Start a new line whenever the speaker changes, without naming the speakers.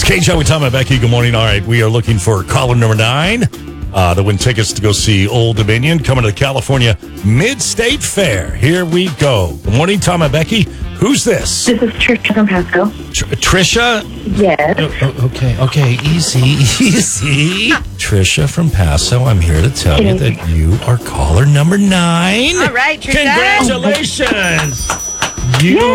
KJ with Tom and Becky. Good morning. All right, we are looking for caller number 9 that win tickets to go see Old Dominion coming to the California Mid-State Fair. Here we go. Good morning, Tom and Becky. Who's this?
This is Trisha from Pasco.
Trisha?
Yes.
Okay. Easy. Trisha from Paso, I'm here to tell you that you are caller number 9.
All right, Trisha.
Congratulations. You